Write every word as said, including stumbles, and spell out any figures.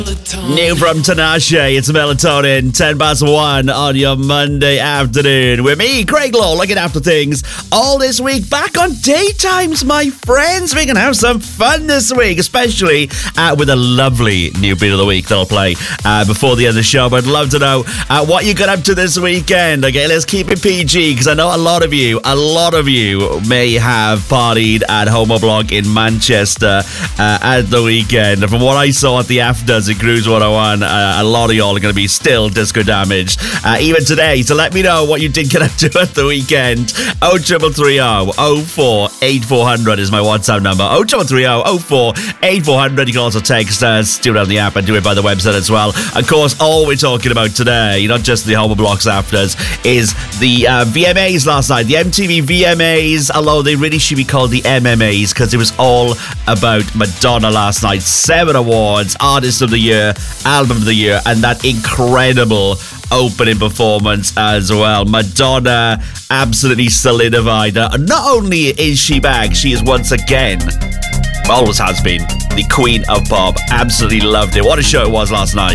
New from Tinashe, it's Melatonin, ten past one on your Monday afternoon. With me, Craig Law, looking after things all this week. Back on daytimes, my friends. We can have some fun this week, especially uh, with a lovely new beat of the week that'll play uh, before the end of the show. But I'd love to know uh, what you got up to this weekend. Okay, let's keep it P G, because I know a lot of you, a lot of you may have partied at Homo Block in Manchester uh, at the weekend. And from what I saw at the afters at Cruise one oh one, uh, a lot of y'all are going to be still disco damaged uh, even today. So let me know what you did get up to at the weekend. oh triple three oh oh four eight four hundred is my WhatsApp number. oh triple three oh oh four eight four hundred. You can also text us, do it on the app, and do it by the website as well. Of course, all we're talking about today, not just the Homo Blocks afters, is the uh, V M As last night, the M T V V M As, although they really should be called the M M As, because it was all about Madonna last night. Seven awards, Artist of the Year, Album of the Year, and that incredible opening performance as well. Madonna absolutely solidified. Uh, not only is she back, she is once again, always has been, the Queen of Pop. Absolutely loved it. What a show it was last night.